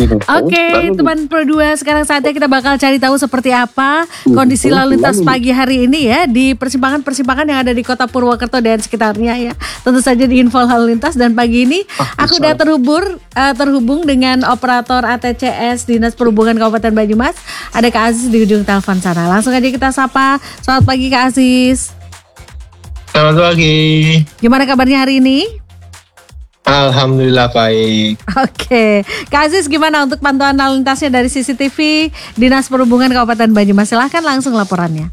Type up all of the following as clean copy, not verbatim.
Oke, teman Pro 2, sekarang saatnya kita bakal cari tahu seperti apa kondisi lalu lintas pagi hari ini ya di persimpangan-persimpangan yang ada di Kota Purwokerto dan sekitarnya ya. Tentu saja di info lalu lintas, dan pagi ini aku udah terhubung dengan operator ATCS Dinas Perhubungan Kabupaten Banyumas. Ada Kak Aziz di ujung telepon sana. Langsung aja kita sapa. Selamat pagi Kak Aziz. Selamat pagi. Gimana kabarnya hari ini? Alhamdulillah baik. Oke, Kak Aziz, gimana untuk pantauan lalu lintasnya dari CCTV Dinas Perhubungan Kabupaten Banyumas? Silahkan langsung laporannya.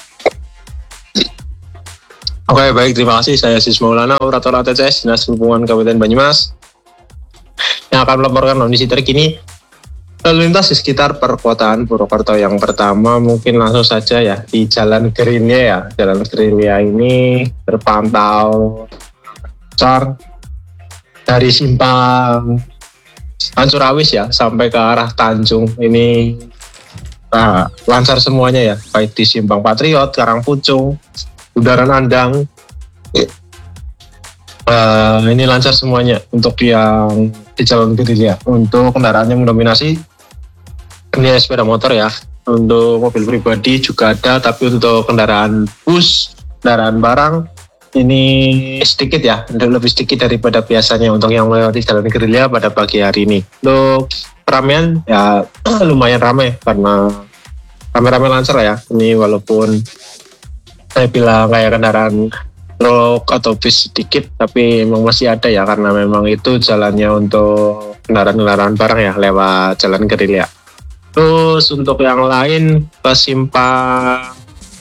Oke, baik, terima kasih. Saya Aziz Maulana, operator ATCS Dinas Perhubungan Kabupaten Banyumas, yang akan melaporkan kondisi terkini lalu lintas di sekitar perkotaan Purwokerto. Yang pertama mungkin langsung saja ya di Jalan Gerilya ya. Jalan Gerilya ini terpantau lancar dari simpang Ancurawis ya sampai ke arah Tanjung. Ini lancar semuanya ya, baik di simpang Patriot, Karangpucung, Bundaran Andang. Ini lancar semuanya untuk yang di Jalan Gerilya. Untuk kendaraan yang mendominasi ini sepeda motor ya. Untuk mobil pribadi juga ada, tapi untuk kendaraan bus, kendaraan barang ini sedikit ya, lebih sedikit daripada biasanya untuk yang melewati Jalan Gerilya pada pagi hari ini. Untuk keramaian ya lumayan ramai karena ramai-ramai lancar ya. Ini walaupun saya bilang kayak kendaraan truk atau bis sedikit, tapi memang masih ada ya, karena memang itu jalannya untuk kendaraan-kendaraan barang ya lewat Jalan Gerilya. Terus untuk yang lain ke simpang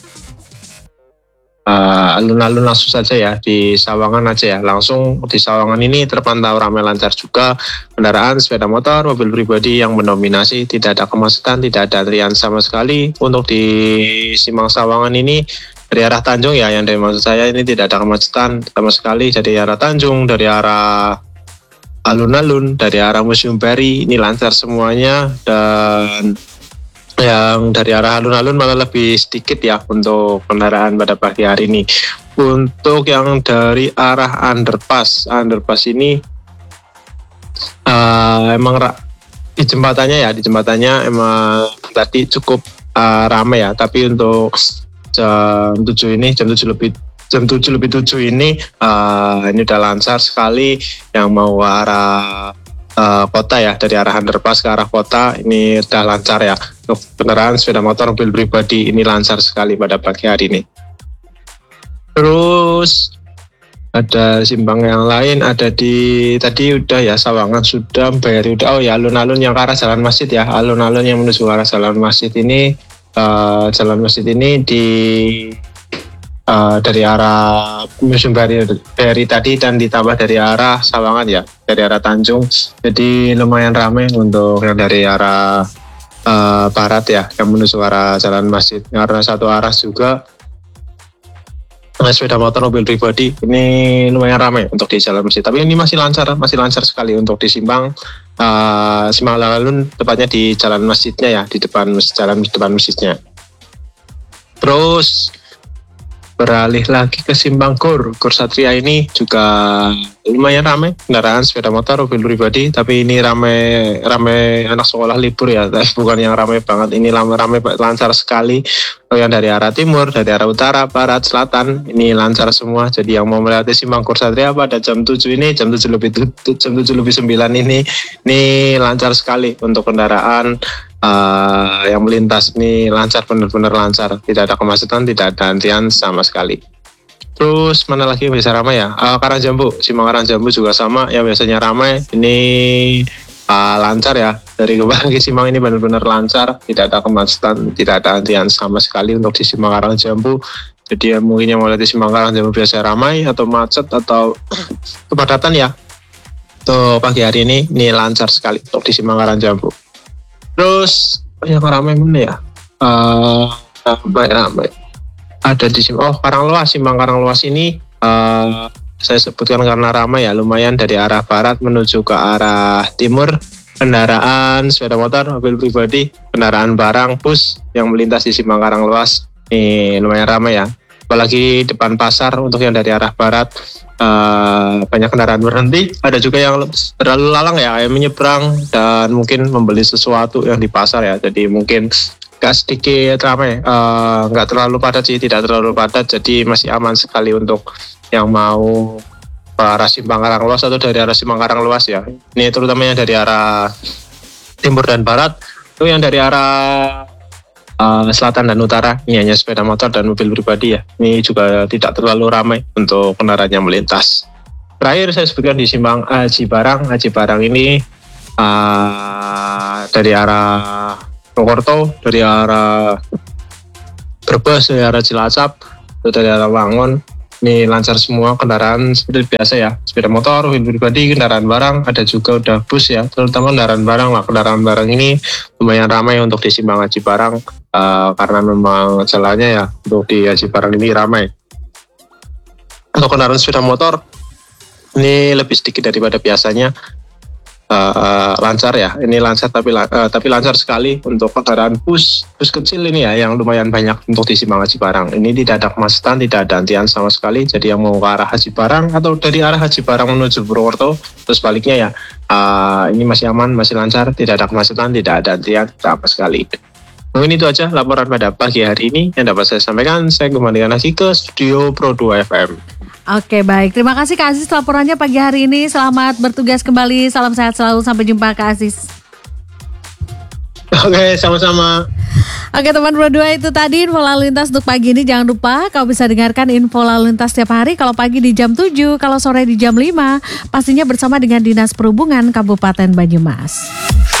alun-alun langsung saja ya, di Sawangan aja ya. Langsung di Sawangan ini terpantau ramai lancar juga kendaraan sepeda motor, mobil pribadi yang mendominasi. Tidak ada kemacetan, tidak ada antrian sama sekali. Untuk di simpang Sawangan ini dari arah Tanjung ya, yang dari maksud saya ini tidak ada kemacetan sama sekali. Dari arah Tanjung, dari arah alun-alun, dari arah Museum Bari ini lancar semuanya. Dan yang dari arah alun-alun malah lebih sedikit ya untuk kendaraan pada pagi hari ini. Untuk yang dari arah underpass ini emang di jembatannya emang tadi cukup ramai ya, tapi untuk jam 7 lebih 7 ini udah lancar sekali. Yang mau arah kota ya, dari arah underpass ke arah kota ini udah lancar ya. Untuk kendaraan sepeda motor, mobil pribadi ini lancar sekali pada pagi hari ini. Terus ada simpang yang lain, ada di tadi udah ya Sawangan sudah, Bayari udah. Oh ya, alun-alun yang ke arah Jalan Masjid ya, alun-alun yang menuju ke arah Jalan Masjid ini, dari arah Museum Bari tadi, dan ditambah dari arah Sawangan ya, dari arah Tanjung. Jadi lumayan ramai untuk yang dari arah barat ya, yang menuju arah Jalan Masjid. Karena satu arah juga sepeda motor, mobil pribadi ini lumayan ramai untuk di Jalan Masjid. Tapi ini masih lancar sekali untuk di simpang alun-alun, tepatnya di Jalan Masjidnya ya, di depan masjidnya. Terus beralih lagi ke simpang Gor Satria, ini juga lumayan ramai kendaraan sepeda motor, mobil pribadi. Tapi ini ramai anak sekolah libur ya, bukan yang ramai banget. Ini ramai lancar sekali. Yang dari arah timur, dari arah utara, barat, selatan ini lancar semua. Jadi yang mau melewati simpang Gor Satria pada jam 7 ini, jam 7 lebih 9 ini lancar sekali untuk kendaraan yang melintas. Ini lancar, benar-benar lancar, tidak ada kemacetan, tidak ada antrian sama sekali. Terus mana lagi yang bisa ramai ya? Karangjambu, simpang Karangjambu juga sama, yang biasanya ramai ini lancar ya. Dari ke simpang ini benar-benar lancar, tidak ada kemacetan, tidak ada antrian sama sekali untuk di simpang Karangjambu. Jadi ya, mungkin yang mau lihat di simpang Karangjambu biasa ramai atau macet atau kepadatan ya, untuk pagi hari ini lancar sekali untuk di simpang Karangjambu. Terus yang ramai mana ya? Ramai. Ada di simpang Karanglewas ini saya sebutkan karena ramai ya, lumayan dari arah barat menuju ke arah timur. Kendaraan sepeda motor, mobil pribadi, kendaraan barang, bus yang melintas di simpang Karanglewas ini lumayan ramai ya. Apalagi depan pasar untuk yang dari arah barat banyak kendaraan berhenti. Ada juga yang berlalu lalang ya, yang menyeberang dan mungkin membeli sesuatu yang di pasar ya. Jadi mungkin gak sedikit ramai, nggak terlalu padat sih, tidak terlalu padat. Jadi masih aman sekali untuk yang mau ke arah Simpang Karangluas atau dari arah Simpang Karangluas ya. Ini terutamanya dari arah timur dan barat. Itu yang dari arah selatan dan utara, ini hanya sepeda motor dan mobil pribadi ya. Ini juga tidak terlalu ramai untuk kendaraan yang melintas. Terakhir saya sebutkan di Simpang Aji Barang. Aji Barang ini dari arah Purwokerto, dari arah Brebes, dari arah Cilacap, dari arah Wangun. Ini lancar semua kendaraan seperti biasa ya, sepeda motor, mobil pribadi, kendaraan barang, ada juga udah bus ya, terutama kendaraan barang lah. Kendaraan barang ini lumayan ramai untuk di Simpang Aji Barang karena memang jalannya ya untuk di Aji Barang ini ramai. Untuk kendaraan sepeda motor ini lebih sedikit daripada biasanya. Lancar ya, ini lancar tapi lancar sekali. Untuk kendaraan bus kecil ini ya yang lumayan banyak untuk di Simpang Aji Barang. Ini tidak ada kemacetan, tidak ada antrian sama sekali. Jadi yang mau ke arah Aji Barang atau dari arah Aji Barang menuju Purwokerto, terus baliknya ya, ini masih aman, masih lancar, tidak ada kemacetan, tidak ada antrian sama sekali. Mungkin itu aja laporan pada pagi hari ini yang dapat saya sampaikan. Saya kembalikan lagi ke studio Pro 2 FM. Oke, baik. Terima kasih Kak Aziz laporannya pagi hari ini. Selamat bertugas kembali. Salam sehat selalu. Sampai jumpa Kak Aziz. Oke, sama-sama. Oke teman Pro 2, itu tadi info lalu lintas untuk pagi ini. Jangan lupa kau bisa dengarkan info lalu lintas setiap hari. Kalau pagi di jam 7, kalau sore di jam 5. Pastinya bersama dengan Dinas Perhubungan Kabupaten Banyumas.